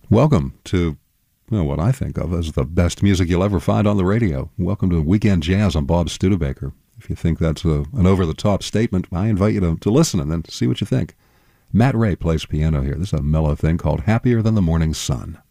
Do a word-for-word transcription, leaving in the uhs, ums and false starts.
Welcome to well, what I think of as the best music you'll ever find on the radio. Welcome to Weekend Jazz on Bob Studebaker. If you think that's a, an over-the-top statement, I invite you to, to listen and then see what you think. Matt Ray plays piano here. This is a mellow thing called Happier Than the Morning Sun.